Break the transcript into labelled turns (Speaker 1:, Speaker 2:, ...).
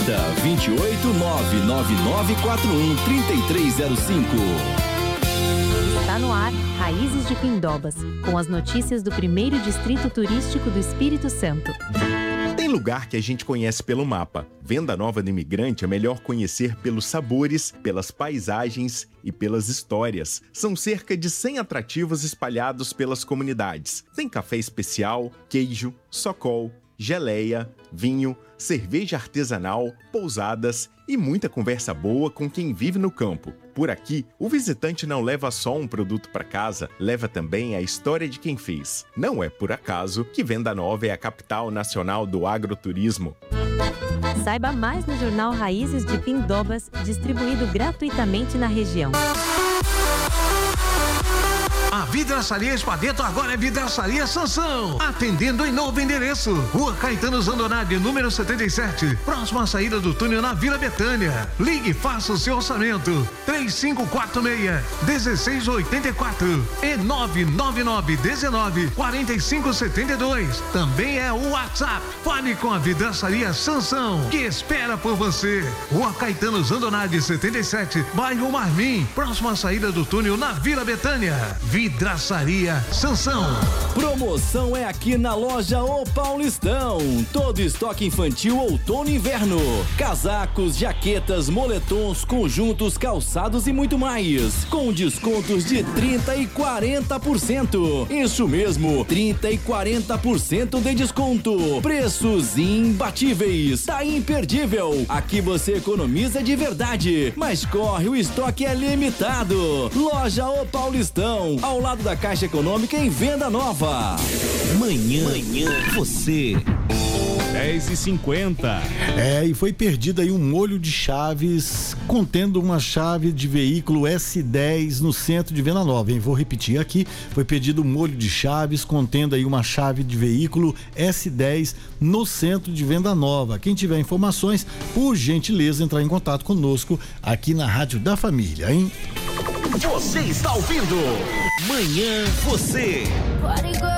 Speaker 1: 28 999413305.
Speaker 2: Está no ar Raízes de Pindobas, com as notícias do primeiro Distrito Turístico do Espírito Santo.
Speaker 3: Tem lugar que a gente conhece pelo mapa. Venda Nova do Imigrante é melhor conhecer pelos sabores, pelas paisagens e pelas histórias. São cerca de 100 atrativos espalhados pelas comunidades. Tem café especial, queijo, socol, geleia, vinho, cerveja artesanal, pousadas e muita conversa boa com quem vive no campo. Por aqui, o visitante não leva só um produto para casa, leva também a história de quem fez. Não é por acaso que Venda Nova é a capital nacional do agroturismo.
Speaker 2: Saiba mais no jornal Raízes de Pindobas, distribuído gratuitamente na região.
Speaker 4: A Vidraçaria Espadeto agora é Vidraçaria Sansão, atendendo em novo endereço, Rua Caetano Zandonade, número 77, próxima à saída do túnel na Vila Betânia. Ligue e faça o seu orçamento, 3546-1684 e 999-19-4572. Também é o WhatsApp. Fale com a Vidraçaria Sansão, que espera por você. Rua Caetano Zandonade, 77, bairro Marmim, próxima à saída do túnel na Vila Betânia. Vidraçaria Sansão.
Speaker 1: Promoção é aqui na loja O Paulistão. Todo estoque infantil outono e inverno. Casacos, jaquetas, moletons, conjuntos, calçados e muito mais. Com descontos de 30% e 40%. Isso mesmo, 30% e 40% de desconto. Preços imbatíveis. Tá imperdível. Aqui você economiza de verdade. Mas corre, o estoque é limitado. Loja O Paulistão, ao lado da Caixa Econômica em Venda Nova. Manhã você.
Speaker 5: 10h50.
Speaker 6: E foi perdido aí um molho de chaves contendo uma chave de veículo S10 no centro de Venda Nova, hein? Vou repetir aqui, foi perdido um molho de chaves contendo aí uma chave de veículo S10 no centro de Venda Nova. Quem tiver informações, por gentileza, entrar em contato conosco aqui na Rádio da Família, hein?
Speaker 1: Você está ouvindo Manhã Você.